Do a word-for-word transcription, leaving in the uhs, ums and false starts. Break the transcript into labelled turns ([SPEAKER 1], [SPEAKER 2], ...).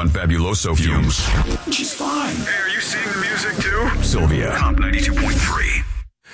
[SPEAKER 1] on Fabuloso fumes.
[SPEAKER 2] She's fine.
[SPEAKER 3] Hey, are you seeing the music too?
[SPEAKER 1] Sylvia.
[SPEAKER 3] Comp ninety-two point three.